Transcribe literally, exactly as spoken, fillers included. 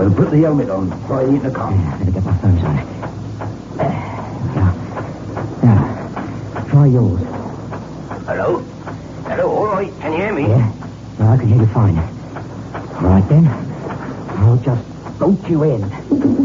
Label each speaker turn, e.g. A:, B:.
A: Well, put the helmet on. Try eating the car.
B: Yeah, better get my sunshine. Uh, now, now, try yours.
A: Hello? Hello, all right. Can you hear me?
B: Yeah? No, I can hear you fine. All right, then. I'll just bolt you in.